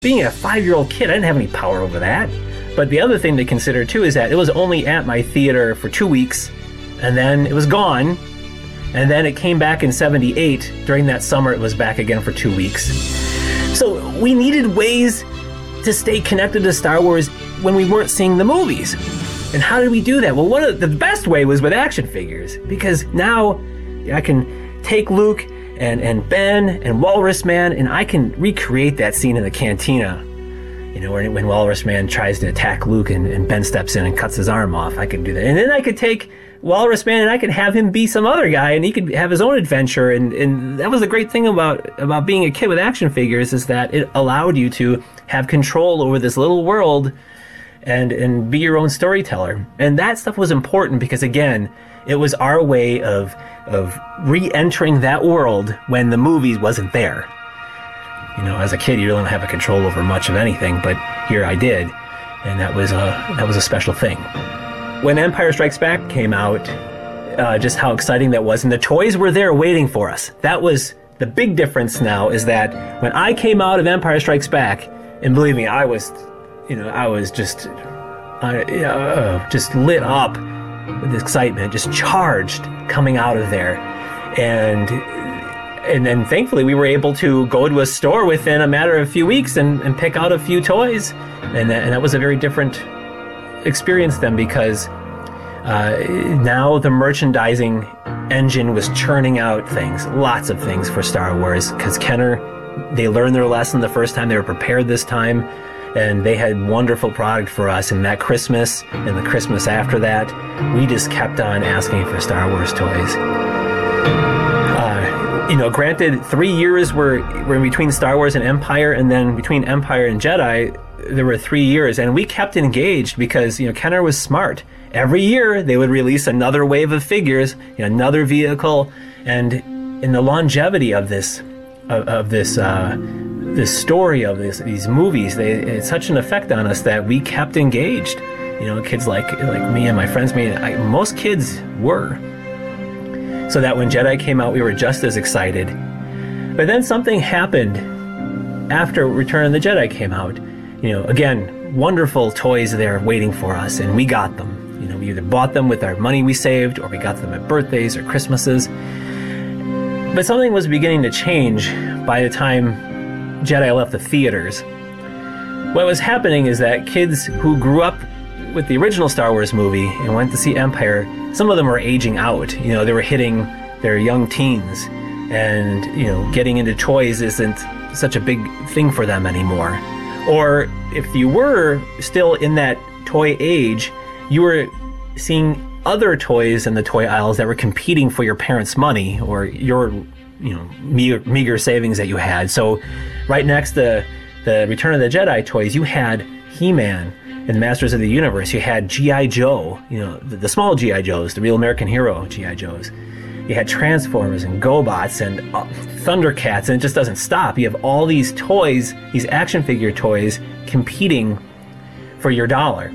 Being a 5-year-old kid, I didn't have any power over that. But the other thing to consider too is that it was only at my theater for 2 weeks, and then it was gone, and then it came back in '78. During that summer, it was back again for 2 weeks. So we needed ways to stay connected to Star Wars when we weren't seeing the movies. And how did we do that? Well, one of the best way was with action figures, because now I can take Luke and Ben and Walrus Man, and I can recreate that scene in the cantina. You know, when Walrus Man tries to attack Luke and Ben steps in and cuts his arm off. I can do that. And then I could take Walrus Man and I could have him be some other guy and he could have his own adventure. And that was the great thing about being a kid with action figures, is that it allowed you to have control over this little world and be your own storyteller. And that stuff was important because, again, it was our way of re-entering that world when the movies wasn't there. You know, as a kid, you really don't have a control over much of anything, but here I did, and that was a special thing. When Empire Strikes Back came out, just how exciting that was, and the toys were there waiting for us. That was the big difference now, is that when I came out of Empire Strikes Back, and believe me, I was just lit up with excitement, just charged coming out of there, and then thankfully we were able to go to a store within a matter of a few weeks and pick out a few toys, and that was a very different experience then, because now the merchandising engine was churning out things, lots of things for Star Wars, because Kenner, they learned their lesson the first time, they were prepared this time, and they had wonderful product for us. And that Christmas and the Christmas after that, we just kept on asking for Star Wars toys. Granted, 3 years were in between Star Wars and Empire, and then between Empire and Jedi, there were 3 years, and we kept engaged because, Kenner was smart. Every year, they would release another wave of figures, another vehicle, and in the longevity of this story of these movies, it had such an effect on us that we kept engaged. Kids like me and my friends, most kids were. So that when Jedi came out, we were just as excited. But then something happened after Return of the Jedi came out. Again, wonderful toys there waiting for us, and we got them. We either bought them with our money we saved, or we got them at birthdays or Christmases. But something was beginning to change by the time Jedi left the theaters. What was happening is that kids who grew up with the original Star Wars movie and went to see Empire, some of them were aging out. They were hitting their young teens, and getting into toys isn't such a big thing for them anymore. Or if you were still in that toy age, you were seeing other toys in the toy aisles that were competing for your parents' money or your meager savings that you had. So right next to the Return of the Jedi toys, you had He-Man and Masters of the Universe. You had G.I. Joe, the small G.I. Joes, the real American hero G.I. Joes. You had Transformers and GoBots and Thundercats, and it just doesn't stop. You have all these toys, these action figure toys, competing for your dollar.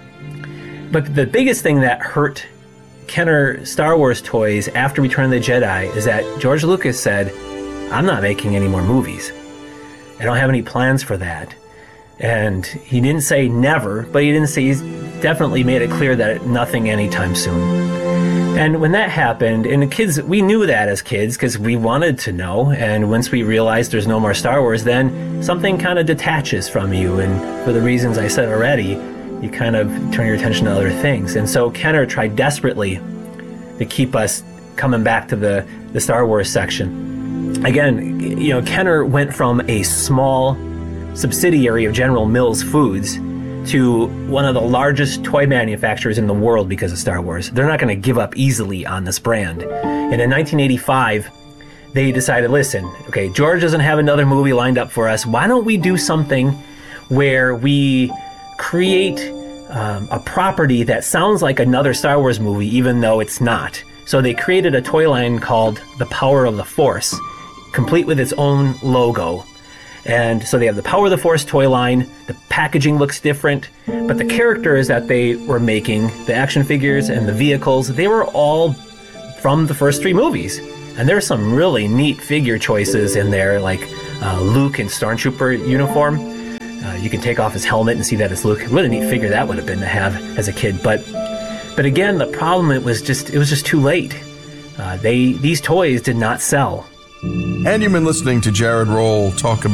But the biggest thing that hurt Kenner Star Wars toys after Return of the Jedi is that George Lucas said, I'm not making any more movies. I don't have any plans for that. And he didn't say never, but he definitely made it clear that nothing anytime soon. And when that happened, and the kids, we knew that as kids because we wanted to know, and once we realized there's no more Star Wars, then something kind of detaches from you, and for the reasons I said already, you kind of turn your attention to other things. And so Kenner tried desperately to keep us coming back to the Star Wars section. Again, Kenner went from a small subsidiary of General Mills Foods to one of the largest toy manufacturers in the world because of Star Wars. They're not going to give up easily on this brand. And in 1985, they decided, listen, okay, George doesn't have another movie lined up for us. Why don't we do something where we create a property that sounds like another Star Wars movie, even though it's not. So they created a toy line called The Power of the Force, complete with its own logo. And so they have the Power of the Force toy line. The packaging looks different, but the characters that they were making, the action figures and the vehicles, they were all from the first 3 movies. And there's some really neat figure choices in there, like Luke in Stormtrooper uniform. You can take off his helmet and see that it's Luke. Really neat figure that would have been to have as a kid. But again, the problem it was just too late. These toys did not sell. And you've been listening to Jared Roll talk about